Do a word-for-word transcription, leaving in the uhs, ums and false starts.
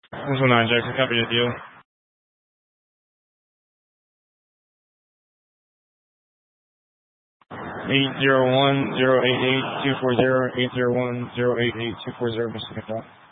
This one nine Jackson, copy the deal. Eight zero one zero eight eight two four zero eight zero one zero eight eight two four zero, Mister McDonald.